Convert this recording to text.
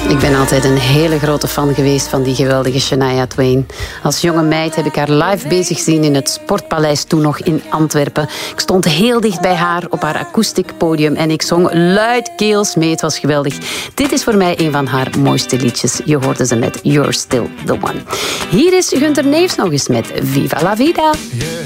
Ik ben altijd een hele grote fan geweest van die geweldige Shania Twain. Als jonge meid heb ik haar live bezig gezien in het Sportpaleis, toen nog in Antwerpen. Ik stond heel dicht bij haar op haar akoestiek podium en ik zong luidkeels mee. Het was geweldig. Dit is voor mij een van haar mooiste liedjes. Je hoorde ze met You're Still the One. Hier is Gunther Neefs nog eens met Viva la Vida.